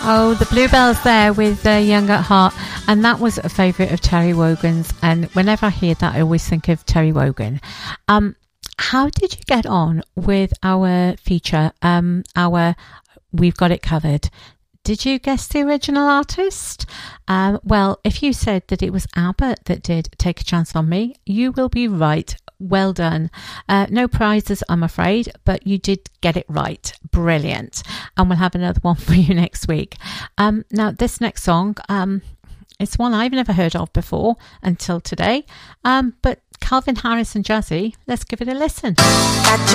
Oh, the Bluebells there with Young at Heart, and that was a favourite of Terry Wogan's, and whenever I hear that I always think of Terry Wogan. How did you get on with our feature, our We've Got It Covered? Did you guess the original artist? Well, if you said that it was ABBA that did Take a Chance on Me, you will be right. Well done. No prizes, I'm afraid, but you did get it right. Brilliant. And we'll have another one for you next week. Now, this next song, it's one I've never heard of before until today. But Calvin Harris and Jazzy, let's give it a listen.